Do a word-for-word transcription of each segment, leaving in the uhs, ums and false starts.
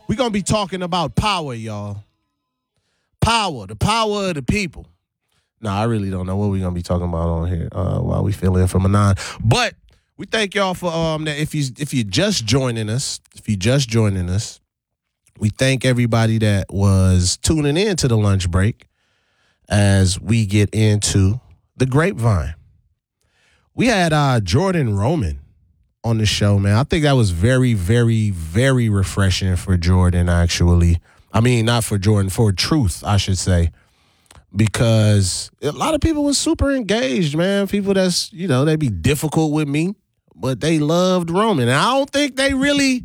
We're going to be talking about power, y'all. Power, the power of the people. No, I really don't know what we're going to be talking about on here uh, while we fill in from a nine. But we thank y'all for um, that. If, you, if you're just joining us, if you're just joining us, we thank everybody that was tuning in to the lunch break as we get into the grapevine. We had uh, Jordan Roman on the show, man. I think that was very, very, very refreshing for Jordan, actually. I mean, not for Jordan, for Truth, I should say. Because a lot of people were super engaged, man. People that's, you know, they be difficult with me, but they loved Roman. And I don't think they really,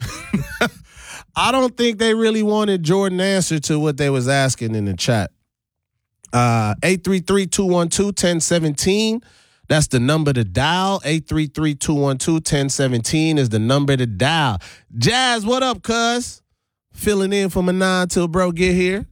I don't think they really wanted Jordan answer to what they was asking in the chat. Uh, eight three three, two one two, one zero one seven. That's the number to dial. eight three three, two one two, one zero one seven is the number to dial. Jazz, what up, cuz? Filling in from a nine till bro get here.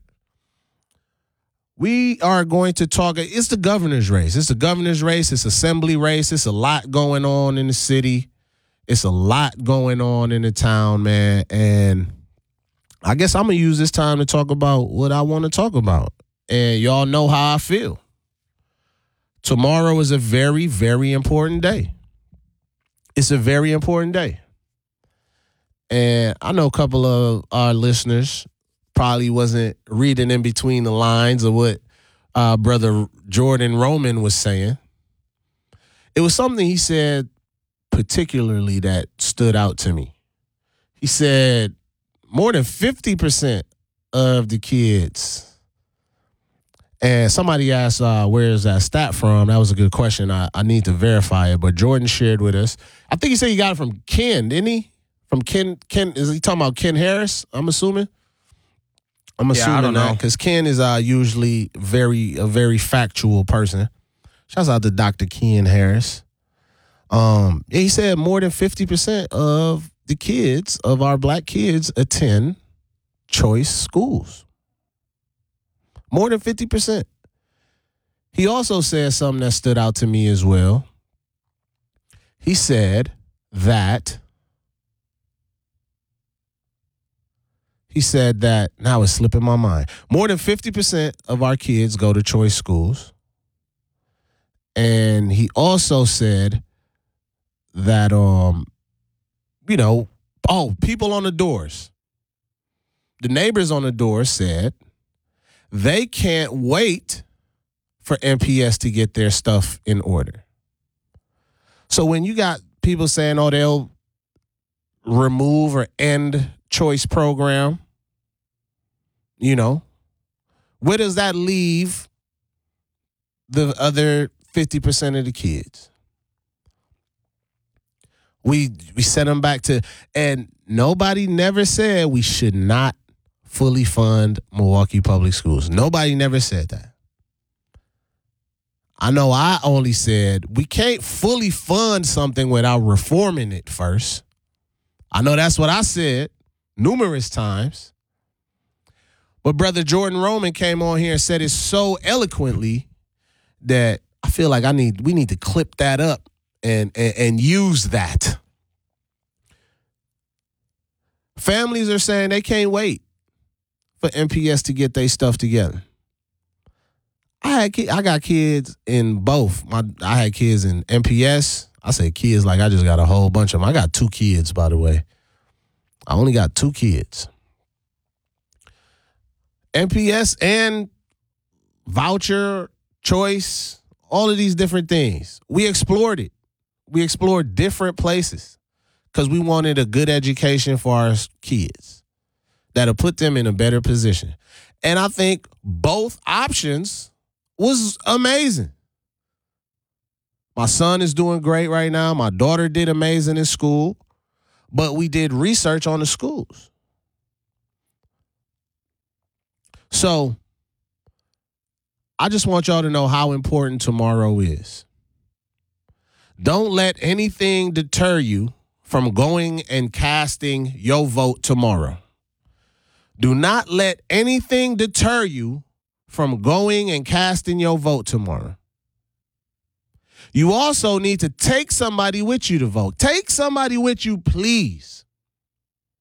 We are going to talk. It's the governor's race. It's the governor's race. It's assembly race. It's a lot going on in the city. It's a lot going on in the town, man. And I guess I'm going to use this time to talk about what I want to talk about. And y'all know how I feel. Tomorrow is a very, very important day. It's a very important day. And I know a couple of our listeners probably wasn't reading in between the lines of what uh, Brother Jordan Roman was saying. It was something he said particularly that stood out to me. He said more than fifty percent of the kids. And somebody asked, uh, where is that stat from? That was a good question. I, I need to verify it. But Jordan shared with us. I think he said he got it from Ken, didn't he? From Ken, Ken, is he talking about Ken Harris, I'm assuming? I'm assuming yeah, I don't that know. because Ken is uh, usually very a very factual person. Shouts out to Doctor Ken Harris. Um, he said more than fifty percent of the kids, of our black kids, attend choice schools. More than fifty percent. He also said something that stood out to me as well. He said that He said that, now it's slipping my mind. More than fifty percent of our kids go to choice schools. And he also said that, um, you know, oh, people on the doors. The neighbors on the door said they can't wait for M P S to get their stuff in order. So when you got people saying, oh, they'll remove or end choice program, you know, where does that leave the other fifty percent of the kids? We we sent them back to, and nobody never said we should not fully fund Milwaukee Public Schools. Nobody never said that. I know I only said we can't fully fund something without reforming it first. I know that's what I said numerous times. But Brother Jordan Roman came on here and said it so eloquently that I feel like I need we need to clip that up and, and, and use that. Families are saying they can't wait for M P S to get their stuff together. I had I got kids in both. My I had kids in M P S. I say kids like I just got a whole bunch of them. I got two kids, by the way. I only got two kids. M P S and voucher, choice, all of these different things. We explored it. We explored different places because we wanted a good education for our kids that'll put them in a better position. And I think both options was amazing. My son is doing great right now. My daughter did amazing in school, but we did research on the schools. So I just want y'all to know how important tomorrow is. Don't let anything deter you from going and casting your vote tomorrow. Do not let anything deter you from going and casting your vote tomorrow. You also need to take somebody with you to vote. Take somebody with you, please.